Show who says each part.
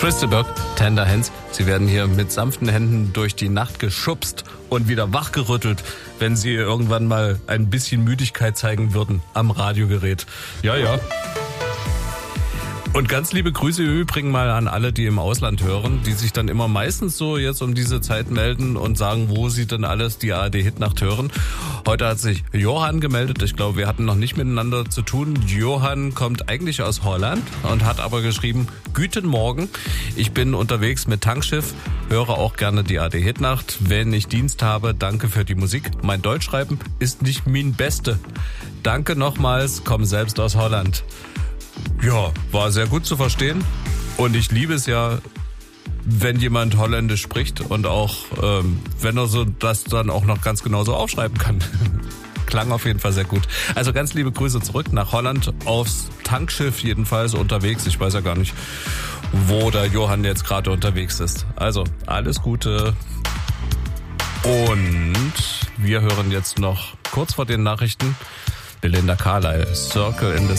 Speaker 1: Christeberg, Tender Hands. Sie werden hier mit sanften Händen durch die Nacht geschubst und wieder wachgerüttelt, wenn Sie irgendwann mal ein bisschen Müdigkeit zeigen würden am Radiogerät. Ja, ja. Und ganz liebe Grüße im Übrigen mal an alle, die im Ausland hören, die sich dann immer meistens so jetzt um diese Zeit melden und sagen, wo sie denn alles die ARD-Hitnacht hören. Heute hat sich Johann gemeldet. Ich glaube, wir hatten noch nicht miteinander zu tun. Johann kommt eigentlich aus Holland und hat aber geschrieben, Guten Morgen, ich bin unterwegs mit Tankschiff, höre auch gerne die ARD-Hitnacht. Wenn ich Dienst habe, danke für die Musik. Mein Deutschschreiben ist nicht mein Beste. Danke nochmals, komm selbst aus Holland. Ja, war sehr gut zu verstehen und ich liebe es ja, wenn jemand Holländisch spricht und auch, wenn er so das dann auch noch ganz genauso aufschreiben kann. Klang auf jeden Fall sehr gut. Also ganz liebe Grüße zurück nach Holland, aufs Tankschiff jedenfalls unterwegs. Ich weiß ja gar nicht, wo der Johann jetzt gerade unterwegs ist. Also alles Gute und wir hören jetzt noch kurz vor den Nachrichten Belinda Carlisle, Circle in the